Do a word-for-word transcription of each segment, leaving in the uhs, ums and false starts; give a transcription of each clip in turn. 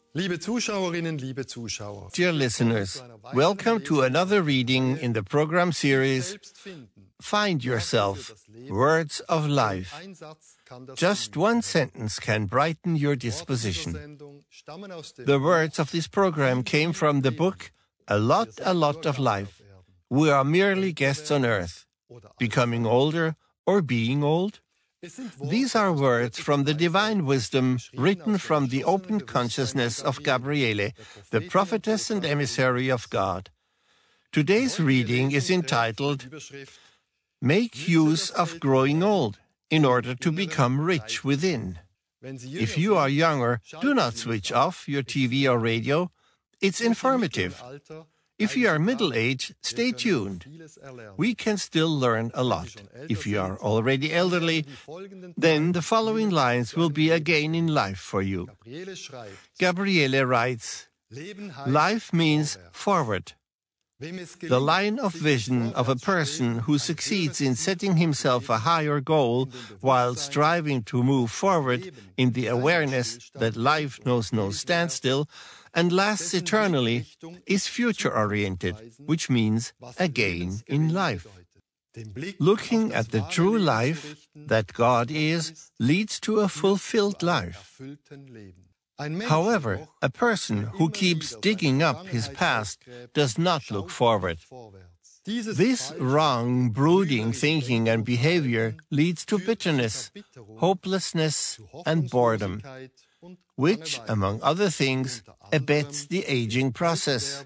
Liebe Zuschauerinnen, liebe Zuschauer. Dear listeners, welcome to another reading in the program series Find Yourself, Words of Life. Just one sentence can brighten your disposition. The words of this program came from the book A Lot, A Lot of Life. We are merely guests on earth, becoming older or being old. These are words from the divine wisdom written from the open consciousness of Gabriele, the prophetess and emissary of God. Today's reading is entitled, Make Use of Growing Old in order to become rich within. If you are younger, do not switch off your T V or radio. It's informative. If you are middle-aged, stay tuned. We can still learn a lot. If you are already elderly, then the following lines will be a gain in life for you. Gabriele writes, Life means forward. The line of vision of a person who succeeds in setting himself a higher goal while striving to move forward in the awareness that life knows no standstill and lasts eternally is future-oriented, which means a gain in life. Looking at the true life that God is leads to a fulfilled life. However, a person who keeps digging up his past does not look forward. This wrong, brooding thinking and behavior leads to bitterness, hopelessness, and boredom, which, among other things, abets the aging process.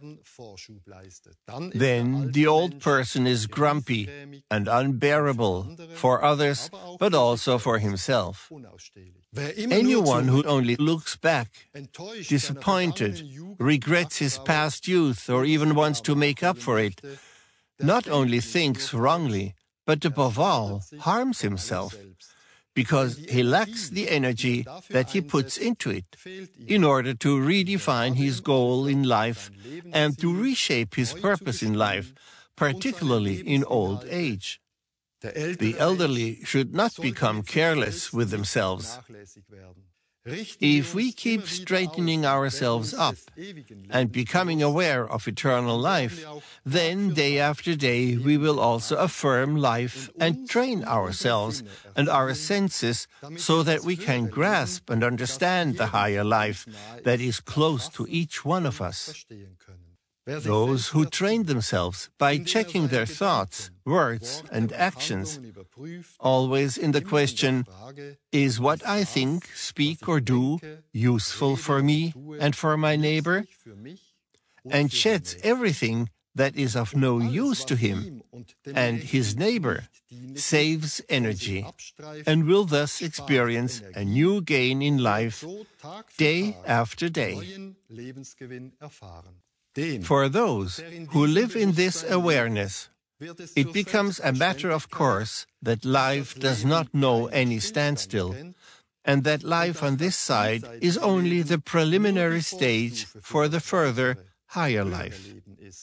Then the old person is grumpy and unbearable for others, but also for himself. Anyone who only looks back, disappointed, regrets his past youth, or even wants to make up for it, not only thinks wrongly, but above all, harms himself, because he lacks the energy that he puts into it in order to redefine his goal in life and to reshape his purpose in life, particularly in old age. The elderly should not become careless with themselves. If we keep straightening ourselves up and becoming aware of eternal life, then day after day we will also affirm life and train ourselves and our senses so that we can grasp and understand the higher life that is close to each one of us. Those who train themselves by checking their thoughts, words, and actions, always in the question, is what I think, speak, or do useful for me and for my neighbor? And sheds everything that is of no use to him and his neighbor, saves energy, and will thus experience a new gain in life day after day. For those who live in this awareness, it becomes a matter of course that life does not know any standstill, and that life on this side is only the preliminary stage for the further, higher life.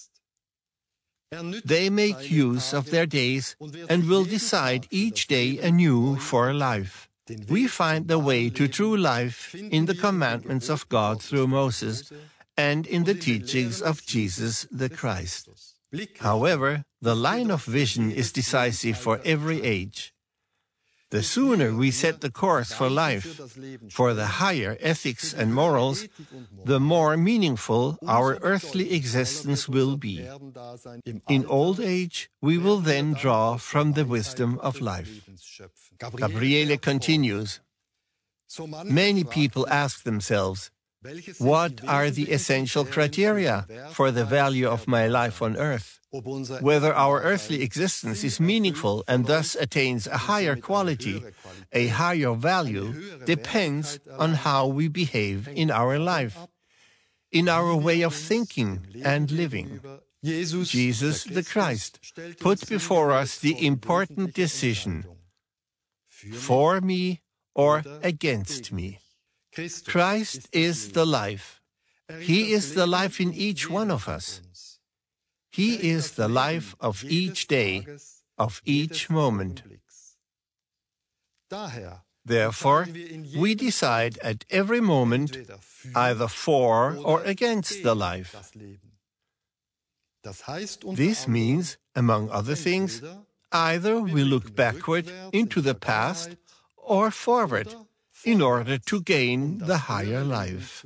They make use of their days and will decide each day anew for life. We find the way to true life in the commandments of God through Moses and in the teachings of Jesus the Christ. However, the line of vision is decisive for every age. The sooner we set the course for life, for the higher ethics and morals, the more meaningful our earthly existence will be. In old age, we will then draw from the wisdom of life. Gabriele continues, Many people ask themselves, what are the essential criteria for the value of my life on earth? Whether our earthly existence is meaningful and thus attains a higher quality, a higher value, depends on how we behave in our life, in our way of thinking and living. Jesus the Christ put before us the important decision, for me or against me. Christ is the life. He is the life in each one of us. He is the life of each day, of each moment. Therefore, we decide at every moment either for or against the life. This means, among other things, either we look backward into the past or forward in order to gain the higher life.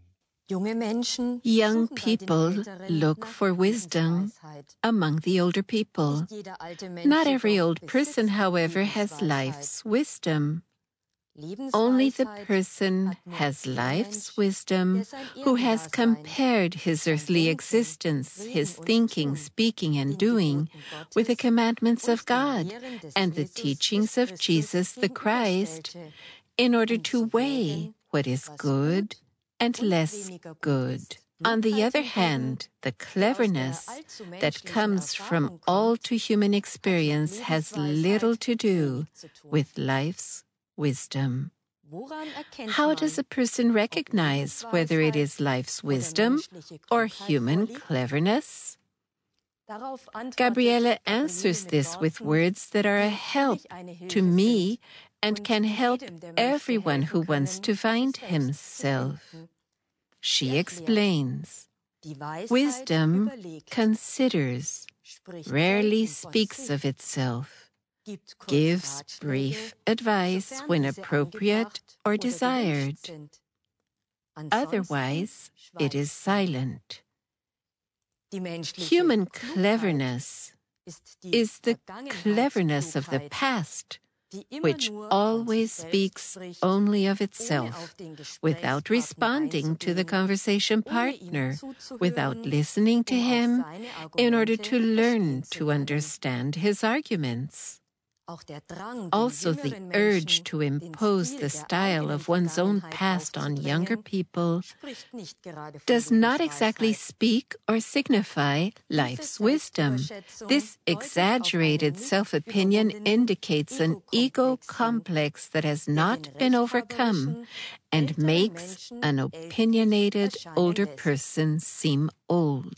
Young people look for wisdom among the older people. Not every old person, however, has life's wisdom. Only the person has life's wisdom who has compared his earthly existence, his thinking, speaking, and doing with the commandments of God and the teachings of Jesus the Christ in order to weigh what is good and less good. On the other hand, the cleverness that comes from all too human experience has little to do with life's wisdom. How does a person recognize whether it is life's wisdom or human cleverness? Gabriele answers this with words that are a help to me and can help everyone who wants to find himself. She explains, wisdom considers, rarely speaks of itself, gives brief advice when appropriate or desired. Otherwise, it is silent. Human cleverness is the cleverness of the past, which always speaks only of itself, without responding to the conversation partner, without listening to him in order to learn to understand his arguments. Also, the urge to impose the style of one's own past on younger people does not exactly speak or signify life's wisdom. This exaggerated self-opinion indicates an ego complex that has not been overcome and makes an opinionated older person seem old.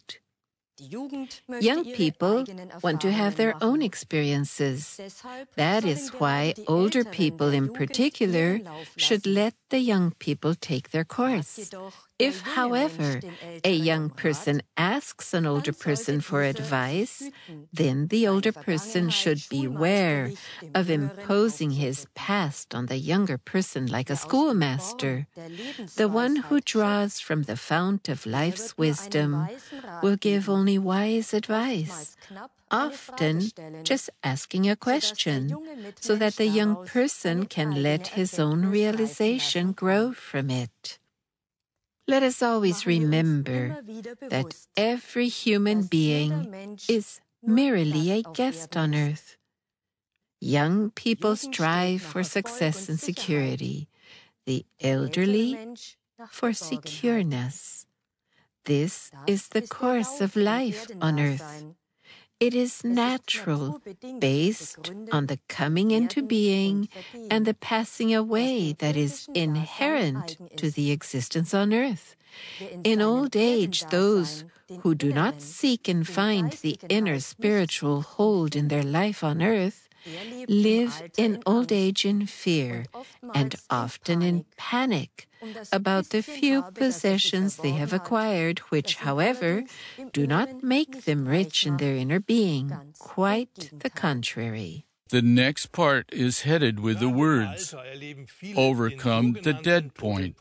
Young people want to have their own experiences. That is why older people in particular should let the young people take their course. If, however, a young person asks an older person for advice, then the older person should beware of imposing his past on the younger person like a schoolmaster. The one who draws from the fount of life's wisdom will give only wise advice, often just asking a question, so that the young person can let his own realization grow from it. Let us always remember that every human being is merely a guest on earth. Young people strive for success and security, the elderly for secureness. This is the course of life on earth. It is natural, based on the coming into being and the passing away that is inherent to the existence on earth. In old age, those who do not seek and find the inner spiritual hold in their life on earth live in old age in fear and often in panic about the few possessions they have acquired, which, however, do not make them rich in their inner being. Quite the contrary. The next part is headed with the words, overcome the dead point.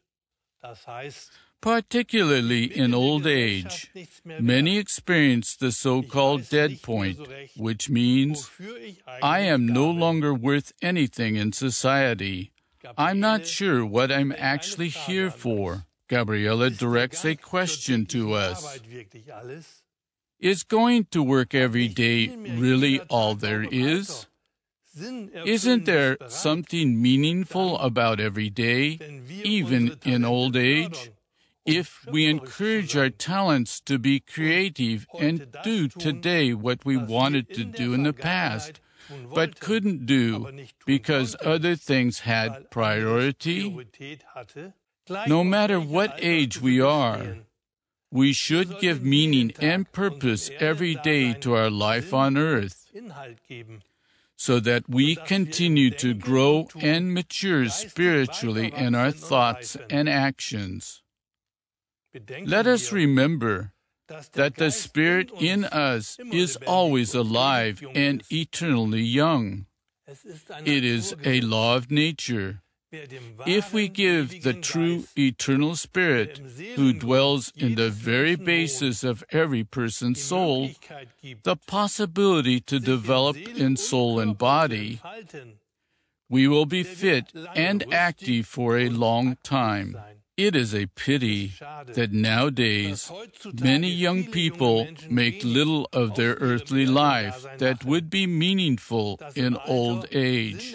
Particularly in old age, many experience the so-called dead point, which means, I am no longer worth anything in society. I'm not sure what I'm actually here for. Gabriele directs a question to us. Is going to work every day really all there is? Isn't there something meaningful about every day, even in old age? If we encourage our talents to be creative and do today what we wanted to do in the past, but couldn't do because other things had priority, no matter what age we are, we should give meaning and purpose every day to our life on earth. so that we continue to grow and mature spiritually in our thoughts and actions. Let us remember that the Spirit in us is always alive and eternally young. It is a law of nature. If we give the true eternal Spirit, who dwells in the very basis of every person's soul, the possibility to develop in soul and body, we will be fit and active for a long time. It is a pity that nowadays many young people make little of their earthly life that would be meaningful in old age.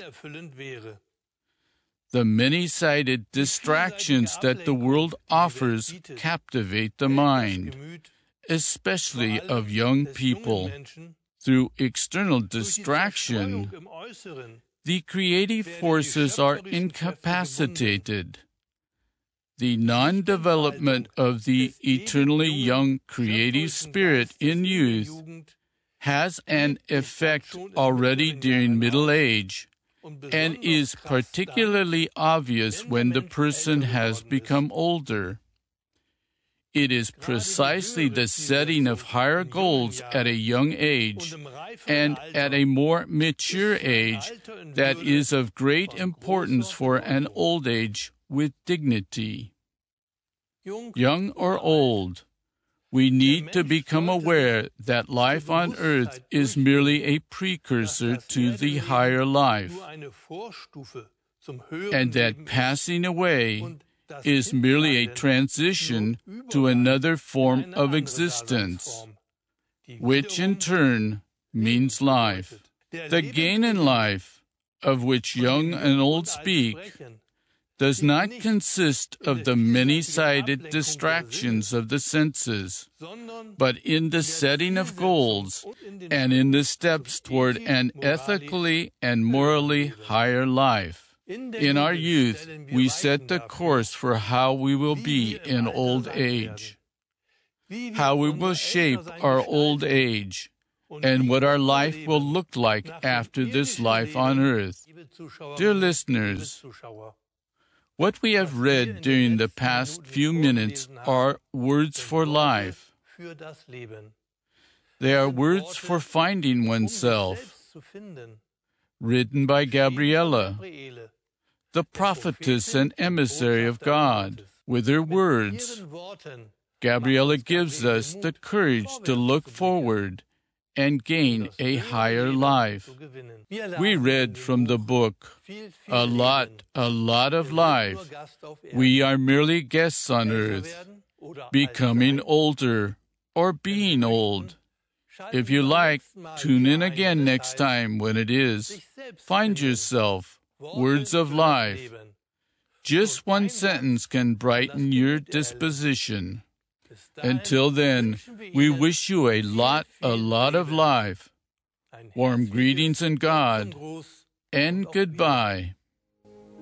The many-sided distractions that the world offers captivate the mind, especially of young people. Through external distraction, the creative forces are incapacitated. The non-development of the eternally young creative spirit in youth has an effect already during middle age, and is particularly obvious when the person has become older. It is precisely the setting of higher goals at a young age and at a more mature age that is of great importance for an old age with dignity. Young or old, we need to become aware that life on earth is merely a precursor to the higher life, and that passing away is merely a transition to another form of existence, which in turn means life. The gain in life, of which young and old speak, does not consist of the many-sided distractions of the senses, but in the setting of goals and in the steps toward an ethically and morally higher life. In our youth, we set the course for how we will be in old age, how we will shape our old age, and what our life will look like after this life on earth. Dear listeners, what we have read during the past few minutes are words for life. They are words for finding oneself, written by Gabriella, the prophetess and emissary of God. With her words, Gabriella gives us the courage to look forward and gain a higher life. We read from the book, a lot, a lot of life. We are merely guests on earth, becoming older or being old. If you like, tune in again next time when it is Find Yourself, Words of Life. Just one sentence can brighten your disposition. Until then, we wish you a lot, a lot of life. Warm greetings in God, and goodbye.